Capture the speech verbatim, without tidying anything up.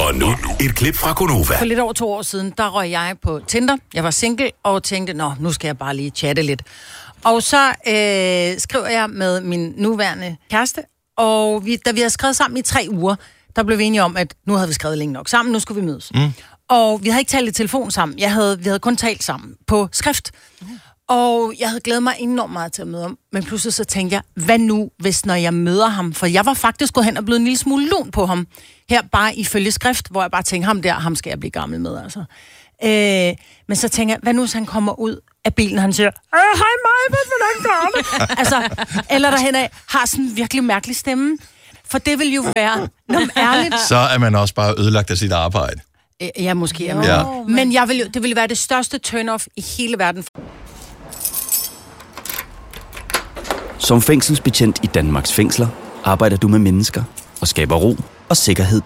Og nu et klip fra Gonova. For lidt over to år siden, der røg jeg på Tinder. Jeg var single og tænkte, nå, nu skal jeg bare lige chatte lidt. Og så øh, skriver jeg med min nuværende kæreste, og vi, da vi havde skrevet sammen i tre uger, der blev vi enige om, at nu havde vi skrevet længe nok sammen, nu skulle vi mødes. Mm. Og vi havde ikke talt i telefon sammen. Jeg havde, vi havde kun talt sammen på skrift. Mm. Og jeg havde glædet mig enormt meget til at møde ham. Men pludselig så tænkte jeg, hvad nu, hvis når jeg møder ham? For jeg var faktisk gået hen og blevet en lille smule lun på ham. Her bare ifølge skrift, hvor jeg bare tænkte, ham der, ham skal jeg blive gammel med, altså. Øh, men så tænker jeg, hvad nu, hvis han kommer ud af bilen, han siger, hej mig, hvordan går det? Altså, eller derhen af, har sådan en virkelig mærkelig stemme. For det vil jo være, når man ærligt... Så er man også bare ødelagt af sit arbejde. Ja, måske. Er ja. Men jeg vil jo, det ville være det største turn-off i hele verden. Som fængselsbetjent i Danmarks fængsler, arbejder du med mennesker og skaber ro og sikkerhed